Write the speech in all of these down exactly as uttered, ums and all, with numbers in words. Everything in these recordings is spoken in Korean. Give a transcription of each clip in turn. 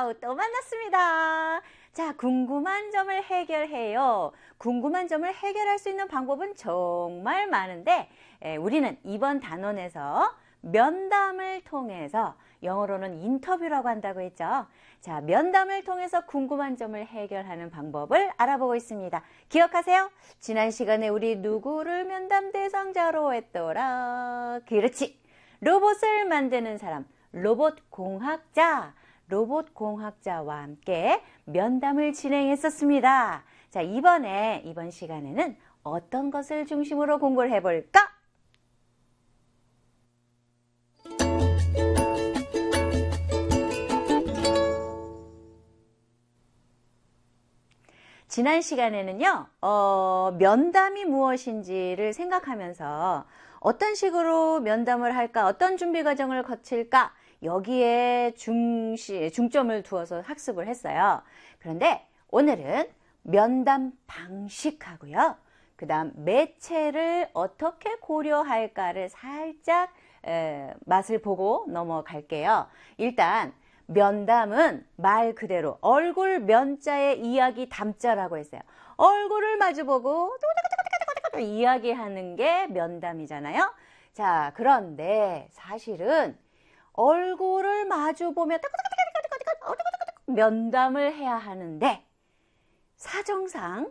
와우, 또 만났습니다. 자, 궁금한 점을 해결해요. 궁금한 점을 해결할 수 있는 방법은 정말 많은데 에, 우리는 이번 단원에서 면담을 통해서, 영어로는 인터뷰라고 한다고 했죠. 자, 면담을 통해서 궁금한 점을 해결하는 방법을 알아보고 있습니다. 기억하세요? 지난 시간에 우리 누구를 면담 대상자로 했더라? 그렇지! 로봇을 만드는 사람, 로봇 공학자, 로봇 공학자와 함께 면담을 진행했었습니다. 자, 이번에, 이번 시간에는 어떤 것을 중심으로 공부를 해볼까? 지난 시간에는요, 어, 면담이 무엇인지를 생각하면서 어떤 식으로 면담을 할까, 어떤 준비 과정을 거칠까, 여기에 중시, 중점을 두어서 학습을 했어요. 그런데 오늘은 면담 방식하고요, 그 다음 매체를 어떻게 고려할까를 살짝 에, 맛을 보고 넘어갈게요. 일단 면담은 말 그대로 얼굴 면자에 이야기 담자라고 했어요. 얼굴을 마주보고 이야기하는 게 면담이잖아요. 자, 그런데 사실은 얼굴을 마주보며 면담을 해야 하는데 사정상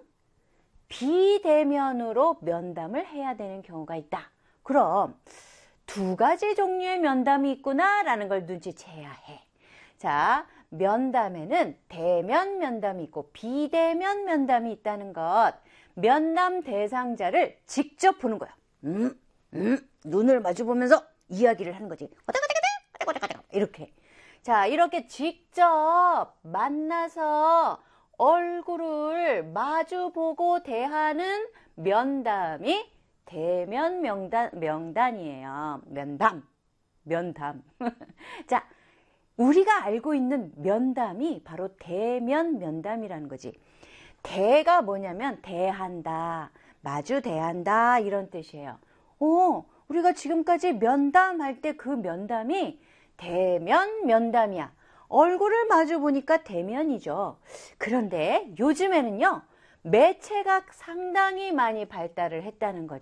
비대면으로 면담을 해야 되는 경우가 있다. 그럼 두 가지 종류의 면담이 있구나라는 걸 눈치채야 해. 자, 면담에는 대면 면담이 있고 비대면 면담이 있다는 것. 면담 대상자를 직접 보는 거야. 음, 음, 눈을 마주보면서 이야기를 하는 거지. 이렇게. 자, 이렇게 직접 만나서 얼굴을 마주보고 대하는 면담이 대면 명단, 명단이에요. 면담. 면담. 자, 우리가 알고 있는 면담이 바로 대면 면담이라는 거지. 대가 뭐냐면 대한다, 마주 대한다 이런 뜻이에요. 오, 우리가 지금까지 면담할 때 그 면담이 대면 면담이야. 얼굴을 마주 보니까 대면이죠. 그런데 요즘에는요, 매체가 상당히 많이 발달을 했다는 거죠.